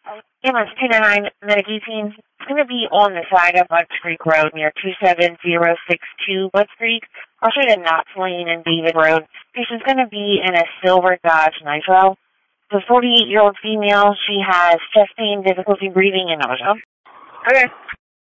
Ambulance 299 Metageeting. It's going to be on the side of Butts Creek Road near 27062 Butts Creek. Also to Knots Lane and David Road. Patient's going to be in a silver Dodge Nitro. It's a 48-year-old female. She has chest pain, difficulty breathing, and nausea. Okay.